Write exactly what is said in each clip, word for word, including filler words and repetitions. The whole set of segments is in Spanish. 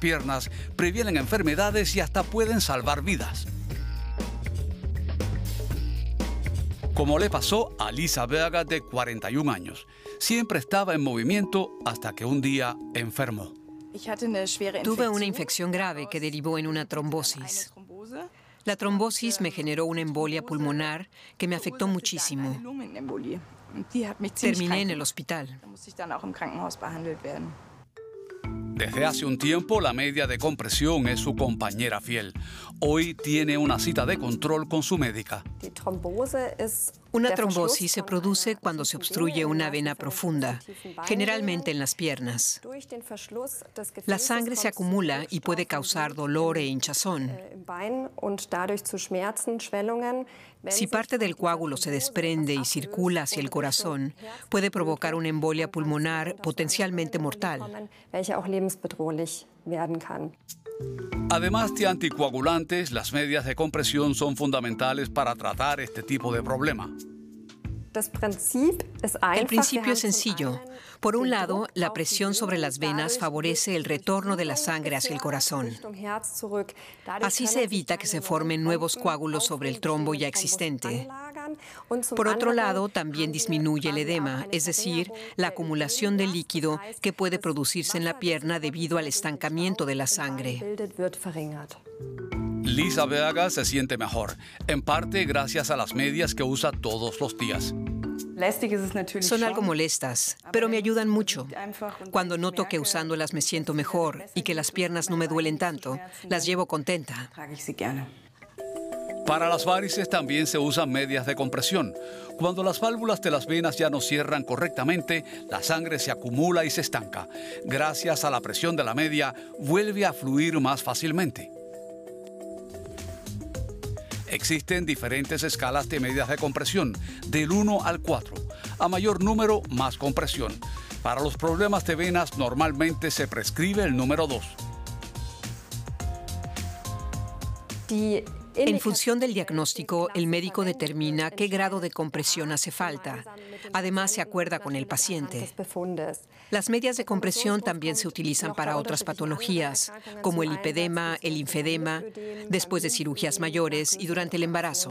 piernas, previenen enfermedades y hasta pueden salvar vidas. Como le pasó a Lisa Vega, de cuarenta y un años. Siempre estaba en movimiento hasta que un día enfermó. Tuve una infección grave que derivó en una trombosis. La trombosis me generó una embolia pulmonar que me afectó muchísimo. Terminé en el hospital. Desde hace un tiempo, la media de compresión es su compañera fiel. Hoy tiene una cita de control con su médica. Una trombosis se produce cuando se obstruye una vena profunda, generalmente en las piernas. La sangre se acumula y puede causar dolor e hinchazón. Si parte del coágulo se desprende y circula hacia el corazón, puede provocar una embolia pulmonar potencialmente mortal. Además de anticoagulantes, las medias de compresión son fundamentales para tratar este tipo de problema. El principio es sencillo. Por un lado, la presión sobre las venas favorece el retorno de la sangre hacia el corazón. Así se evita que se formen nuevos coágulos sobre el trombo ya existente. Por otro lado, también disminuye el edema, es decir, la acumulación de líquido que puede producirse en la pierna debido al estancamiento de la sangre. Lisa Vega se siente mejor, en parte gracias a las medias que usa todos los días. Son algo molestas, pero me ayudan mucho. Cuando noto que usándolas me siento mejor y que las piernas no me duelen tanto, las llevo contenta. Para las varices también se usan medias de compresión. Cuando las válvulas de las venas ya no cierran correctamente, la sangre se acumula y se estanca. Gracias a la presión de la media, vuelve a fluir más fácilmente. Existen diferentes escalas de medias de compresión, del uno al cuatro. A mayor número, más compresión. Para los problemas de venas, normalmente se prescribe el número dos. En función del diagnóstico, el médico determina qué grado de compresión hace falta. Además, se acuerda con el paciente. Las medias de compresión también se utilizan para otras patologías, como el lipedema, el linfedema, después de cirugías mayores y durante el embarazo.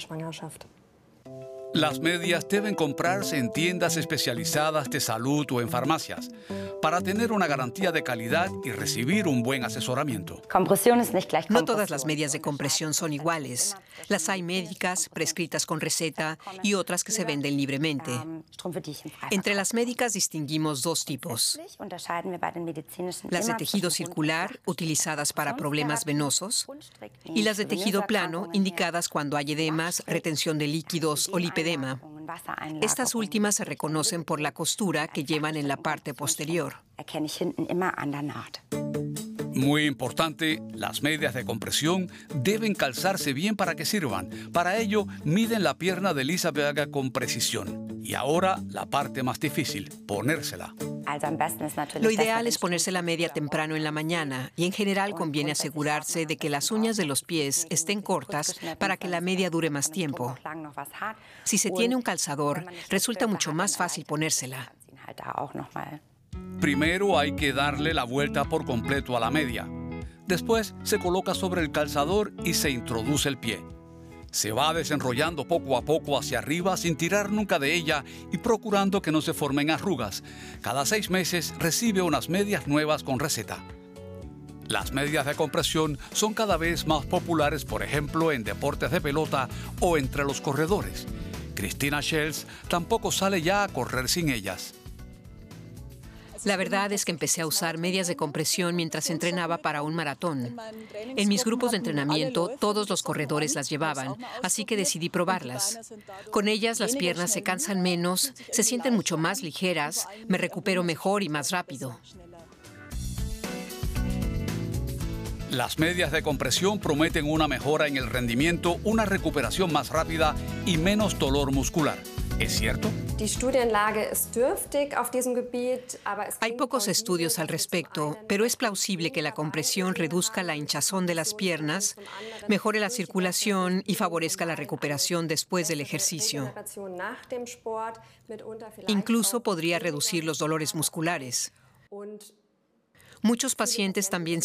Las medias deben comprarse en tiendas especializadas de salud o en farmacias para tener una garantía de calidad y recibir un buen asesoramiento. No todas las medias de compresión son iguales. Las hay médicas, prescritas con receta, y otras que se venden libremente. Entre las médicas distinguimos dos tipos. Las de tejido circular, utilizadas para problemas venosos, y las de tejido plano, indicadas cuando hay edemas, retención de líquidos o lipedema. Estas últimas se reconocen por la costura que llevan en la parte posterior. Muy importante, las medias de compresión deben calzarse bien para que sirvan. Para ello, miden la pierna de Lisa Vega con precisión. Y ahora, la parte más difícil, ponérsela. Lo ideal es ponerse la media temprano en la mañana y en general conviene asegurarse de que las uñas de los pies estén cortas para que la media dure más tiempo. Si se tiene un calzador, resulta mucho más fácil ponérsela. Primero hay que darle la vuelta por completo a la media. Después se coloca sobre el calzador y se introduce el pie. Se va desenrollando poco a poco hacia arriba sin tirar nunca de ella y procurando que no se formen arrugas. Cada seis meses recibe unas medias nuevas con receta. Las medias de compresión son cada vez más populares, por ejemplo, en deportes de pelota o entre los corredores. Christina Schelz tampoco sale ya a correr sin ellas. La verdad es que empecé a usar medias de compresión mientras entrenaba para un maratón. En mis grupos de entrenamiento, todos los corredores las llevaban, así que decidí probarlas. Con ellas, las piernas se cansan menos, se sienten mucho más ligeras, me recupero mejor y más rápido. Las medias de compresión prometen una mejora en el rendimiento, una recuperación más rápida y menos dolor muscular. ¿Es cierto? Hay pocos estudios al respecto, pero es plausible que la compresión reduzca la hinchazón de las piernas, mejore la circulación y favorezca la recuperación después del ejercicio. Incluso podría reducir los dolores musculares. Muchos pacientes también